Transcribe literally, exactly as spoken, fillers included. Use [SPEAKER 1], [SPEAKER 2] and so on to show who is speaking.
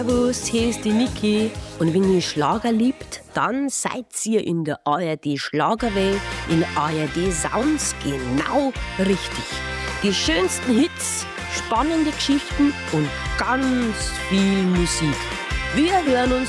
[SPEAKER 1] Servus, hier ist die Niki. Und wenn ihr Schlager liebt, dann seid ihr in der A R D Schlagerwelt, in A R D Sounds genau richtig. Die schönsten Hits, spannende Geschichten und ganz viel Musik. Wir hören uns